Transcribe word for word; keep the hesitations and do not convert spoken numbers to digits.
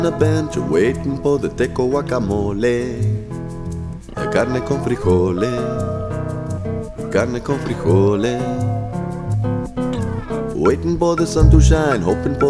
on a bench waiting for the teco guacamole. Carne con frijoles, carne con frijoles. Waiting for the sun to shine, hoping for